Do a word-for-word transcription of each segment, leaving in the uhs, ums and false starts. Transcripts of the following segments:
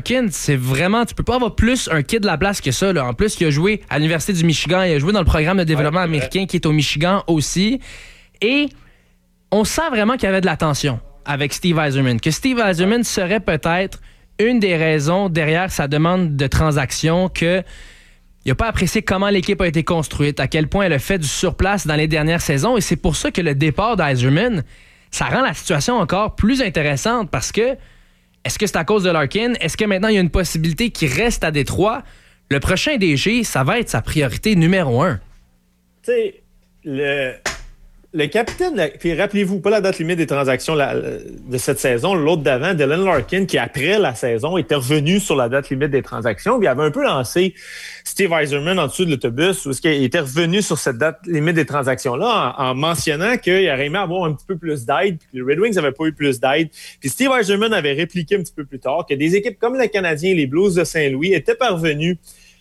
Larkin, c'est vraiment... Tu peux pas avoir plus un kid de la place que ça. Là. En plus, il a joué à l'Université du Michigan. Il a joué dans le programme de développement ouais, américain ouais. qui est au Michigan aussi. Et on sent vraiment qu'il y avait de la tension avec Steve Yzerman. Que Steve Yzerman ouais. serait peut-être une des raisons derrière sa demande de transaction que... Il n'a pas apprécié comment l'équipe a été construite, à quel point elle a fait du surplace dans les dernières saisons. Et c'est pour ça que le départ d'Yzerman, ça rend la situation encore plus intéressante parce que est-ce que c'est à cause de Larkin? Est-ce que maintenant il y a une possibilité qu'il reste à Détroit? Le prochain D G, ça va être sa priorité numéro un. Tu sais, le... Le capitaine, puis rappelez-vous, pas la date limite des transactions la, de cette saison, l'autre d'avant, Dylan Larkin, qui après la saison était revenu sur la date limite des transactions, puis il avait un peu lancé Steve Yzerman en dessous de l'autobus, où il était revenu sur cette date limite des transactions-là en, en mentionnant qu'il aurait aimé avoir un petit peu plus d'aide, puis les Red Wings n'avaient pas eu plus d'aide. Puis Steve Yzerman avait répliqué un petit peu plus tard que des équipes comme le Canadien et les Blues de Saint-Louis étaient parvenus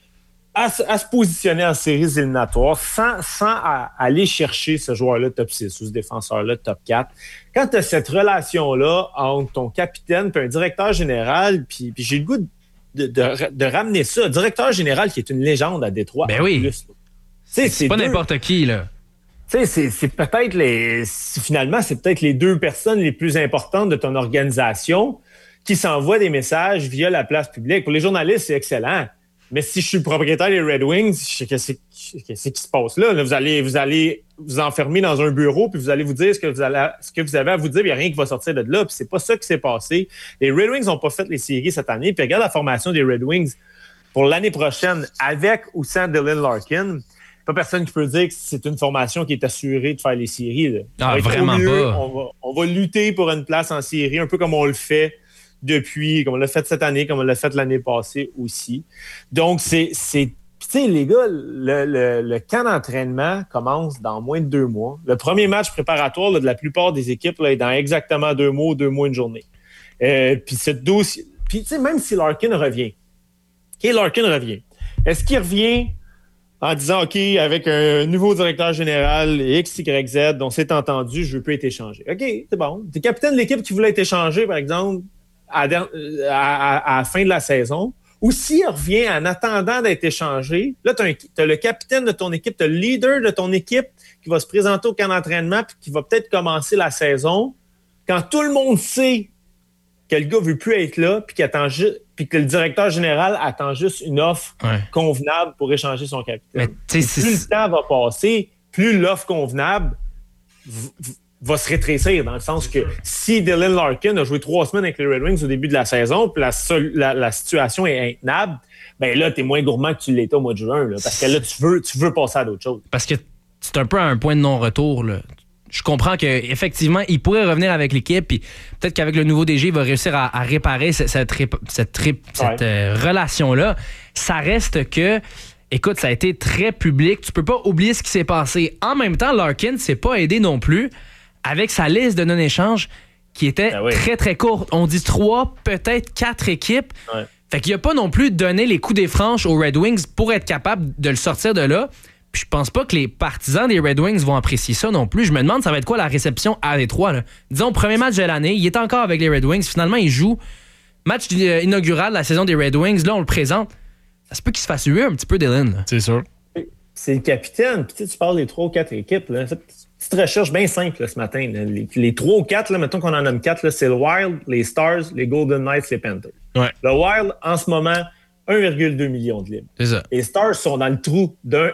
À, à se positionner en séries éliminatoires sans, sans à, aller chercher ce joueur-là top six ou ce défenseur-là top quatre. Quand tu as cette relation-là entre ton capitaine et un directeur général, puis, puis j'ai le goût de, de, de ramener ça, directeur général qui est une légende à Détroit. Ben oui, plus. c'est, c'est pas deux, n'importe qui, là. C'est, c'est peut-être les... Finalement, c'est peut-être les deux personnes les plus importantes de ton organisation qui s'envoient des messages via la place publique. Pour les journalistes, c'est excellent. Mais si je suis le propriétaire des Red Wings, je sais qu'est-ce, qu'est-ce qui se passe là. là vous, allez, vous allez vous enfermer dans un bureau puis vous allez vous dire ce que vous, allez, ce que vous avez à vous dire. Il n'y a rien qui va sortir de là. Puis c'est pas ça qui s'est passé. Les Red Wings n'ont pas fait les séries cette année. Puis regarde la formation des Red Wings pour l'année prochaine avec ou sans Dylan Larkin. Pas personne qui peut dire que c'est une formation qui est assurée de faire les séries. Là. Ah, vraiment mieux. pas. On va, on va lutter pour une place en série, un peu comme on le fait depuis, comme on l'a fait cette année, comme on l'a fait l'année passée aussi. Donc, c'est... c'est tu sais, les gars, le, le, le camp d'entraînement commence dans moins de deux mois. Le premier match préparatoire là, de la plupart des équipes là, est dans exactement deux mois, deux mois, une journée. Euh, puis cette dossier... Puis, tu sais, même si Larkin revient, OK, Larkin revient. Est-ce qu'il revient en disant, OK, avec un nouveau directeur général, X, Y, Z, dont c'est entendu, je veux plus être échangé. OK, c'est bon. T'es capitaine de l'équipe qui voulait être échangé, par exemple, À, à, à, à la fin de la saison, ou s'il revient en attendant d'être échangé, là, tu as le capitaine de ton équipe, tu as le leader de ton équipe qui va se présenter au camp d'entraînement puis qui va peut-être commencer la saison quand tout le monde sait que le gars ne veut plus être là puis, qu'il attend ju- puis que le directeur général attend juste une offre ouais. convenable pour échanger son capitaine. Plus le temps va passer, plus l'offre convenable v- v- va se rétrécir, dans le sens que si Dylan Larkin a joué trois semaines avec les Red Wings au début de la saison, puis la, sol- la, la situation est intenable, ben là, t'es moins gourmand que tu l'étais au mois de juin, là, parce que là, tu veux, tu veux passer à d'autres choses. Parce que c'est un peu à un point de non-retour, là. Je comprends qu'effectivement, il pourrait revenir avec l'équipe, puis peut-être qu'avec le nouveau D G, il va réussir à, à réparer cette, cette, cette, cette, cette ouais. euh, relation-là. Ça reste que... Écoute, ça a été très public. Tu peux pas oublier ce qui s'est passé. En même temps, Larkin s'est pas aidé non plus avec sa liste de non-échanges qui était ah oui. très, très courte. On dit trois, peut-être quatre équipes. Ouais. Fait qu'il a pas non plus donné les coups des franches aux Red Wings pour être capable de le sortir de là. Puis je pense pas que les partisans des Red Wings vont apprécier ça non plus. Je me demande, ça va être quoi la réception à Détroit, là? Disons, premier match de l'année, il est encore avec les Red Wings. Finalement, il joue match inaugural de la saison des Red Wings. Là, on le présente. Ça se peut qu'il se fasse huer un petit peu, Dylan. Là. C'est sûr. C'est le capitaine. Puis tu parles des trois ou quatre équipes, là. Petite recherche bien simple là, ce matin. Là. Les, les trois ou quatre, là, mettons qu'on en nomme quatre, là, c'est le Wild, les Stars, les Golden Knights, les Panthers. Ouais. Le Wild, en ce moment, un virgule deux million de livres. C'est ça. Les Stars sont dans le trou d'un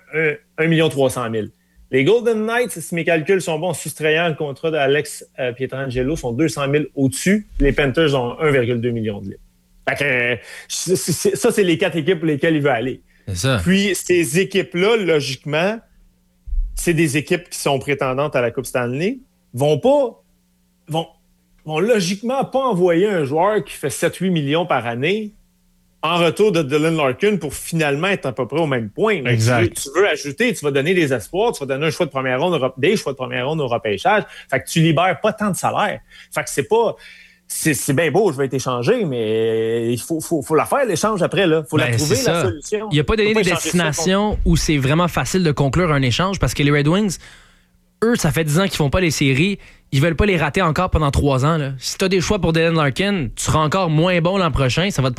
un million trois cent mille. Les Golden Knights, si mes calculs sont bons, en soustrayant le contrat d'Alex euh, Pietrangelo, sont deux cent mille au-dessus. Les Panthers ont un virgule deux million de livres. Fait que, euh, c'est, c'est, ça, c'est les quatre équipes pour lesquelles il veut aller. C'est ça. Puis, ces équipes-là, logiquement, c'est des équipes qui sont prétendantes à la Coupe Stanley, vont pas, vont, vont logiquement pas envoyer un joueur qui fait sept à huit millions par année en retour de Dylan Larkin pour finalement être à peu près au même point. Mais exact. Tu veux, tu veux ajouter, tu vas donner des espoirs, tu vas donner un choix de première ronde, des choix de première ronde au repêchage. Fait que tu libères pas tant de salaire. Fait que c'est pas... C'est, c'est bien beau, je vais être échangé, mais il faut, faut, faut la faire, l'échange après. Il faut ben, la trouver, la solution. Il n'y a pas donné des destinations où c'est vraiment facile de conclure un échange parce que les Red Wings, eux, ça fait dix ans qu'ils font pas les séries. Ils veulent pas les rater encore pendant trois ans. Là. Si tu as des choix pour Dylan Larkin, tu seras encore moins bon l'an prochain. Ça va te